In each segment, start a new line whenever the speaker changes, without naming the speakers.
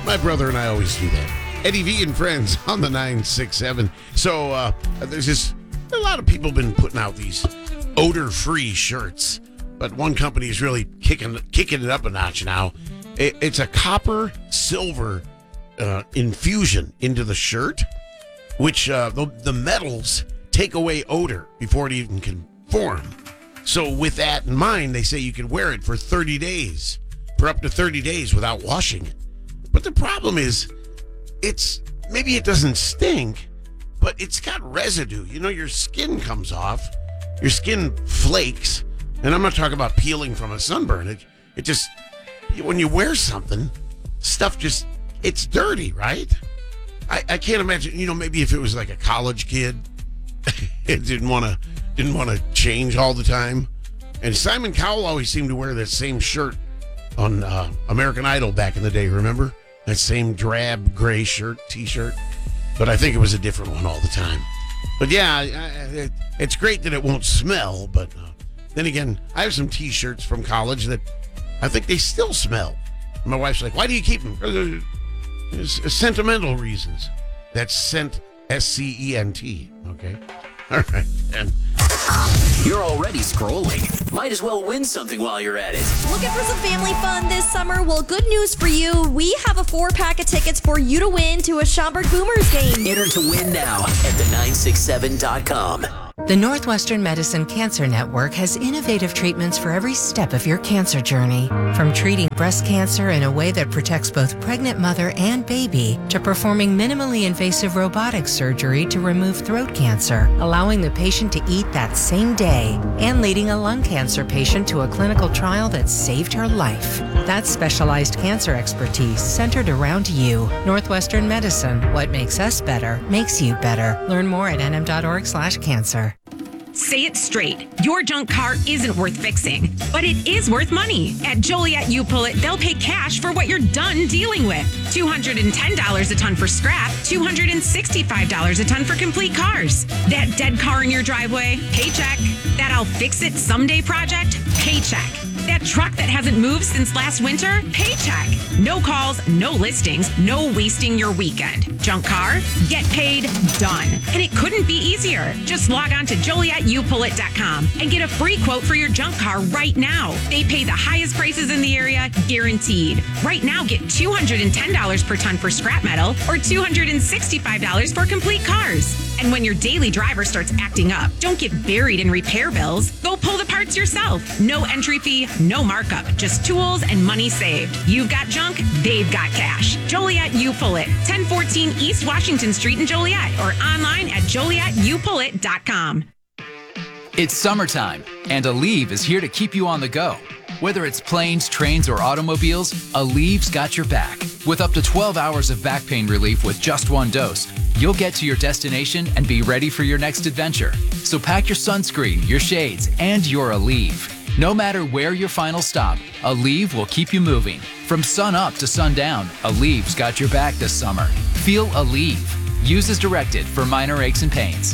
My brother and I always do that. Eddie V and Friends on the 967. So there's just a lot of people been putting out these odor-free shirts, but one company is really kicking it up a notch now. It's a copper silver infusion into the shirt, which the metals take away odor before it even can form. So with that in mind, they say you can wear it for 30 days, for up to 30 days without washing it. But the problem is, maybe it doesn't stink, but it's got residue. You know, your skin comes off, your skin flakes, and I'm not talking about peeling from a sunburn. It just, when you wear something, stuff just, it's dirty, right? I can't imagine, maybe if it was like a college kid, it didn't want to change all the time. And Simon Cowell always seemed to wear that same shirt on American Idol back in the day, remember? That same drab gray t-shirt. But I think it was a different one all the time. But yeah, it's great that it won't smell, but then again, I have some t-shirts from college that I think they still smell. My wife's like, why do you keep them? It's sentimental reasons. That's scent, S-C-E-N-T, okay? All right, and
you're already scrolling. Might as well win something while you're at it.
Looking for some family fun this summer? Well, good news for you. We have a 4-pack of tickets for you to win to a Schaumburg Boomers game.
Enter to win now at the967.com.
The Northwestern Medicine Cancer Network has innovative treatments for every step of your cancer journey. From treating breast cancer in a way that protects both pregnant mother and baby, to performing minimally invasive robotic surgery to remove throat cancer, allowing the patient to eat that same day, and leading a lung cancer patient to a clinical trial that saved her life. That's specialized cancer expertise centered around you. Northwestern Medicine. What makes us better makes you better. Learn more at nm.org/cancer.
Say it straight. Your junk car isn't worth fixing, but it is worth money. At Joliet U-Pull-It, they'll pay cash for what you're done dealing with. $210 a ton for scrap, $265 a ton for complete cars. That dead car in your driveway, paycheck. That I'll fix it someday project, paycheck. That truck that hasn't moved since last winter, paycheck. No calls, no listings, no wasting your weekend. Junk car, get paid, done. And it couldn't be easier. Just log on to JolietUPullIt.com and get a free quote for your junk car right now. They pay the highest prices in the area, guaranteed. Right now, get $210 per ton for scrap metal or $265 for complete cars. And when your daily driver starts acting up, don't get buried in repair bills. Go pull the parts yourself. No entry fee, no markup, just tools and money saved. You've got junk, they've got cash. Joliet U-Pull-It, 1014 East Washington Street in Joliet, or online at JolietUPullIt.com.
It's summertime, and Aleve is here to keep you on the go. Whether it's planes, trains, or automobiles, Aleve's got your back. With up to 12 hours of back pain relief with just one dose, you'll get to your destination and be ready for your next adventure. So pack your sunscreen, your shades, and your Aleve. No matter where your final stop, Aleve will keep you moving. From sun up to sundown, Aleve's got your back this summer. Feel Aleve. Use as directed for minor aches and pains.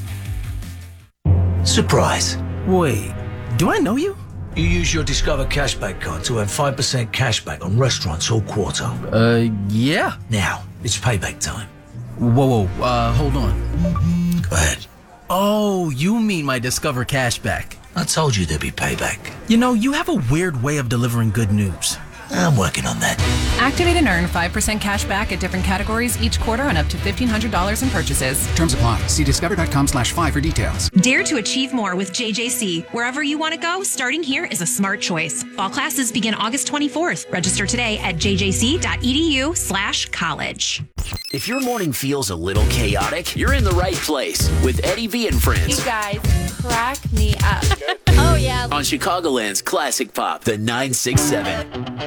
Surprise.
Wait, do I know you?
You use your Discover Cashback card to earn 5% cashback on restaurants all quarter.
Yeah.
Now, it's payback time.
Whoa, hold on.
Go ahead.
Oh, you mean my Discover Cashback.
I told you there'd be payback.
You know, you have a weird way of delivering good news.
I'm working on that.
Activate and earn 5% cash back at different categories each quarter on up to $1,500 in purchases.
Terms apply. See discover.com/5 for details.
Dare to achieve more with JJC. Wherever you want to go, starting here is a smart choice. Fall classes begin August 24th. Register today at jjc.edu/college.
If your morning feels a little chaotic, you're in the right place with Eddie V and Friends.
You guys crack me up.
Oh, yeah.
On Chicagoland's Classic Pop, the 967.